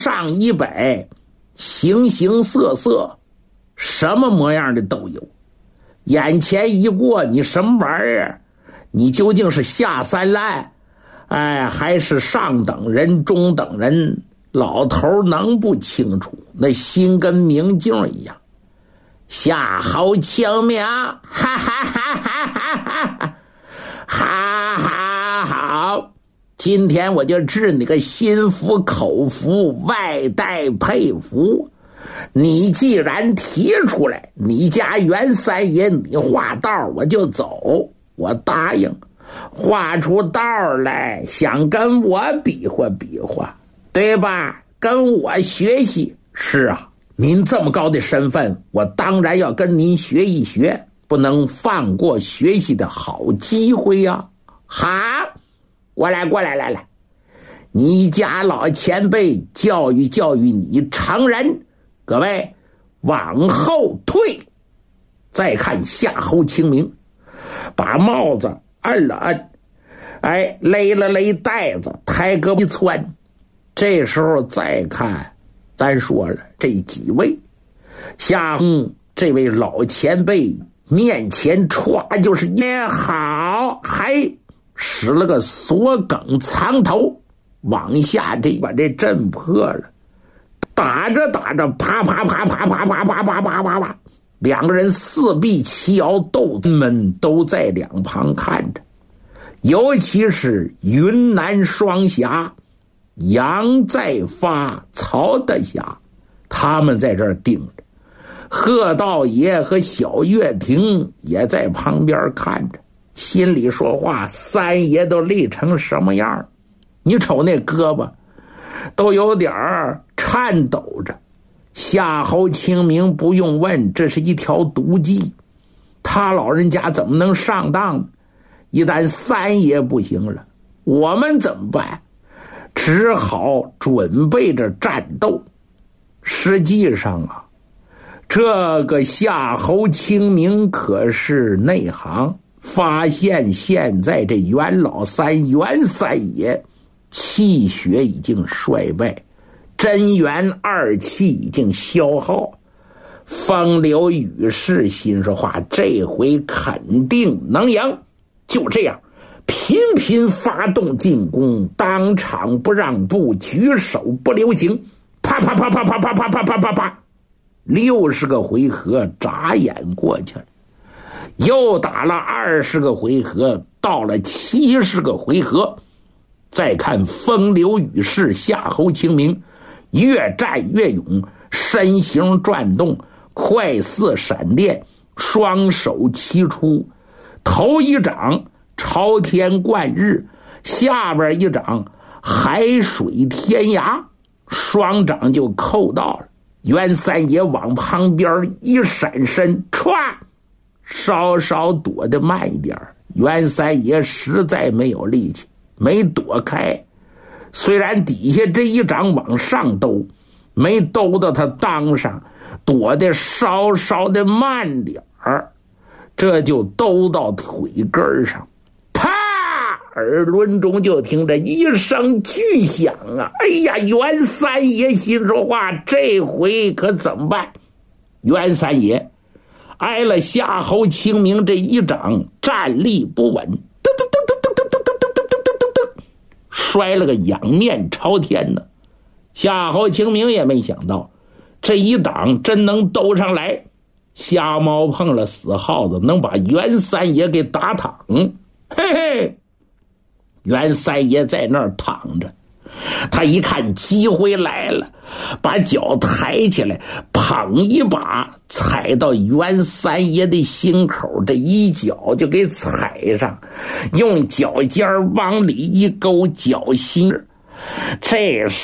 上100，形形色色，什么模样的都有。眼前一过，你什么玩意儿？你究竟是下三滥，还是上等人、中等人？老头能不清楚？那心跟明镜一样。夏侯清明，哈哈哈哈哈哈，哈哈好！今天我就治你个心服口服，外带佩服。你既然提出来，你家袁三爷你画道，我就走，我答应。画出道来，想跟我比划比划，对吧？跟我学习。是啊，您这么高的身份，我当然要跟您学一学，不能放过学习的好机会呀。好，过来，来，你家老前辈教育教育你成人。各位往后退，再看夏侯清明，把帽子摁了摁，勒了勒带子，抬胳膊一窜。这时候再看，咱说了这几位，夏侯这位老前辈面前歘就是也好，还使了个锁梗藏头，往下把这震破了。打着打着，啪啪啪啪啪啪啪啪啪啪啪，两个人四臂齐摇，斗们都在两旁看着。尤其是云南双侠杨再发、曹德霞，他们在这儿盯着。贺道爷和小岳亭也在旁边看着，心里说话：三爷都累成什么样？你瞅那胳膊都有点颤抖着。夏侯清明不用问，这是一条毒计，他老人家怎么能上当？一旦三爷不行了，我们怎么办？只好准备着战斗。实际上啊，这个夏侯清明可是内行，发现现在这袁老三袁三爷气血已经衰败，真元二气已经消耗。风流雨士心说话，这回肯定能赢。就这样频频发动进攻，当场不让步，举手不留情，啪啪啪啪啪啪啪啪啪啪啪，60个回合眨眼过去了。又打了20个回合，到了70个回合。再看风流雨士夏侯清明，越战越勇，身形转动，快似闪电，双手齐出，头一掌朝天贯日，下边一掌海水天涯，双掌就扣到了。袁三爷往旁边一闪身，歘，稍稍躲得慢一点。袁三爷实在没有力气，没躲开。虽然底下这一掌往上兜，没兜到他裆上，躲得稍稍的慢点儿，这就兜到腿根上。啪！耳轮中就听着一声巨响啊！哎呀，袁三爷心说话，这回可怎么办？袁三爷挨了夏侯清明这一掌，站立不稳，摔了个仰面朝天呢。夏侯清明也没想到，这一掌真能兜上来，瞎猫碰了死耗子，能把袁三爷给打躺。嘿嘿，袁三爷在那儿躺着，他一看机会来了，把脚抬起来，捧一把踩到袁三爷的心口，这一脚就给踩上，用脚尖往里一勾，脚心这